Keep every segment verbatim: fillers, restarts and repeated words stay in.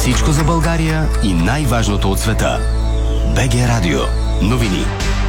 Всичко за България и най-важното от света. БГ Радио. Новини.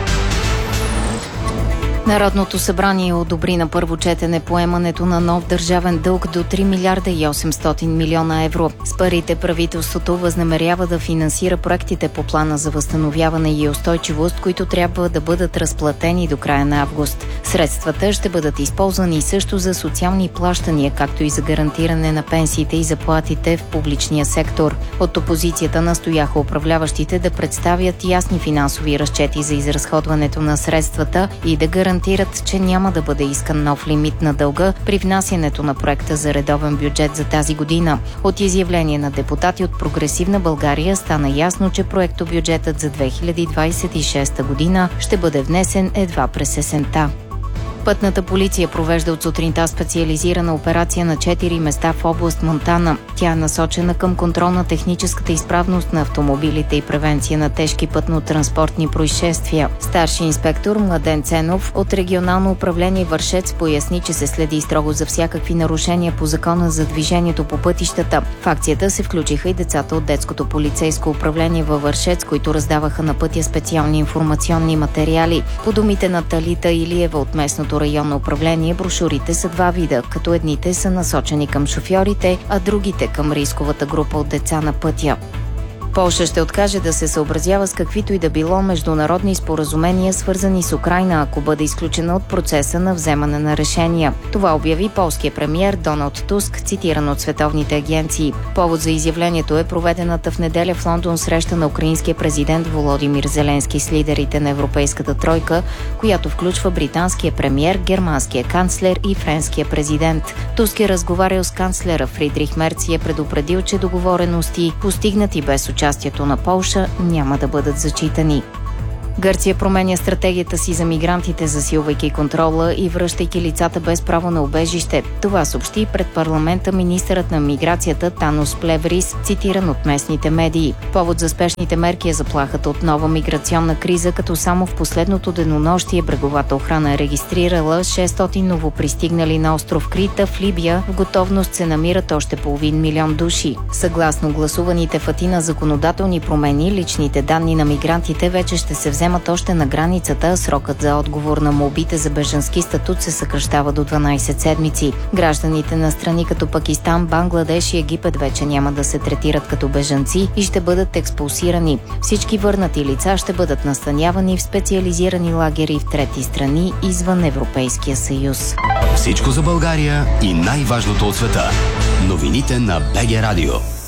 Народното събрание одобри на първо четене поемането на нов държавен дълг до три милиарда и осемстотин милиона евро. С парите правителството възнамерява да финансира проектите по плана за възстановяване и устойчивост, които трябва да бъдат разплатени до края на август. Средствата ще бъдат използвани също за социални плащания, както и за гарантиране на пенсиите и заплатите в публичния сектор. От опозицията настояха управляващите да представят ясни финансови разчети за изразходването на средствата и да гарантират гарантират, че няма да бъде искан нов лимит на дълга при внасянето на проекта за редовен бюджет за тази година. От изявление на депутати от Прогресивна България стана ясно, че проектобюджетът за две хиляди двадесет и шеста година ще бъде внесен едва през есента. Пътната полиция провежда от сутринта специализирана операция на четири места в област Монтана. Тя е насочена към контрол на техническата изправност на автомобилите и превенция на тежки пътно-транспортни происшествия. Старши инспектор Младен Ценов от регионално управление Вършец поясни, че се следи строго за всякакви нарушения по закона за движението по пътищата. В акцията се включиха и децата от детското полицейско управление във Вършец, които раздаваха на пътя специални информационни материали. По думите на Талита Илиева от местното районно управление, брошурите са два вида, като едните са насочени към шофьорите, а другите към рисковата група от деца на пътя. Полша ще откаже да се съобразява с каквито и да било международни споразумения, свързани с Украйна, ако бъде изключена от процеса на вземане на решения. Това обяви полския премиер Доналд Туск, цитиран от световните агенции. Повод за изявлението е проведената в неделя в Лондон среща на украинския президент Володимир Зеленски с лидерите на Европейската тройка, която включва британския премиер, германския канцлер и френския президент. Туск е разговарял с канцлера Фридрих Мерц и е предупредил, че договорености, постигнати без участието на Полша, няма да бъдат зачитани. Гърция променя стратегията си за мигрантите, засилвайки контрола и връщайки лицата без право на убежище. Това съобщи пред парламента министърът на миграцията Танос Плеврис, цитиран от местните медии. Повод за спешните мерки е заплахата от нова миграционна криза, като само в последното денонощие бреговата охрана е регистрирала шестстотин новопристигнали на остров Крита в Либия. В готовност се намират още половин милион души. Съгласно гласуваните в Атина законодателни промени, личните данни на мигрантите вече ще се вземат вземат още на границата, срокът за отговор на молбите за бежански статут се съкращава до дванадесет седмици. Гражданите на страни като Пакистан, Бангладеш и Египет вече няма да се третират като бежанци и ще бъдат експулсирани. Всички върнати лица ще бъдат настанявани в специализирани лагери в трети страни извън Европейския съюз. Всичко за България и най-важното от света. Новините на БГ Радио.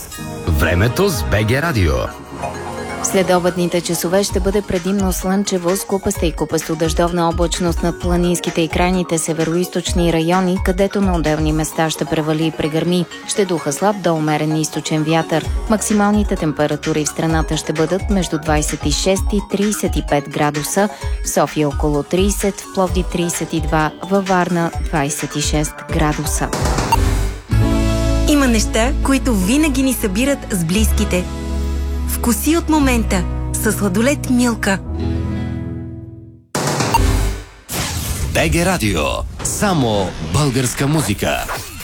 Времето с БГ Радио. Следобедните часове ще бъде предимно слънчево с купеста и купесто дъждовна облачност над планинските и крайните североизточни райони, където на отделни места ще превали и прегърми. Ще духа слаб до умерен източен вятър. Максималните температури в страната ще бъдат между двадесет и шест и тридесет и пет градуса, в София около тридесет, в Пловдив тридесет и два, във Варна двадесет и шест градуса. Има неща, които винаги ни събират с близките. Вкуси от момента със сладолед Милка. БГ Радио. Само българска музика.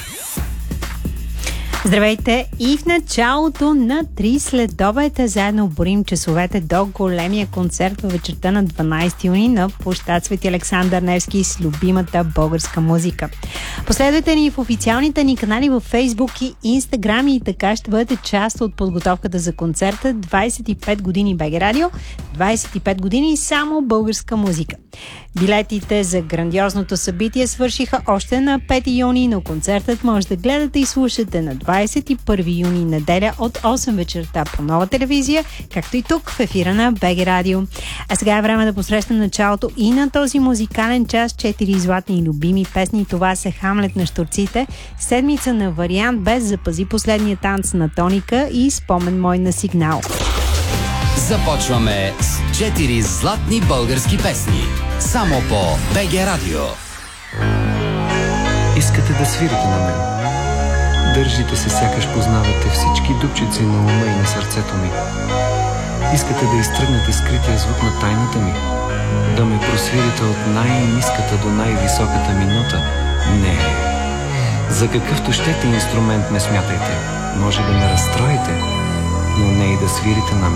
Здравейте и в началото на три следобед заедно борим часовете до големия концерт във вечерта на дванадесети юни на площад Свети Александър Невски с любимата българска музика. Последвайте ни в официалните ни канали във Фейсбук и Инстаграм и така ще бъдете част от подготовката за концерта двадесет и пет години БГ Радио, двадесет и пет години само българска музика. Билетите за грандиозното събитие свършиха още на пети юни, но концертът може да гледате и слушате на двадесет и първи юни неделя от осем вечерта по Нова телевизия, както и тук в ефира на БГ Радио. А сега е време да посрещнем началото и на този музикален час. Четири златни и любими песни. Това са Хамлет на щурците, Седмица на Вариант без Запази последния танц на Тоника и Спомен мой на Сигнал. Започваме с четири златни български песни. Само по БГ Радио. Искате да свирите на мен. Държите се, сякаш познавате всички дупчици на ума и на сърцето ми. Искате да изтръгнете скрития звук на тайната ми. Да ме просвирите от най-ниската до най-високата ми нота. Не. За какъвто щете инструмент ме смятайте. Може да ме разстроите, да свирите на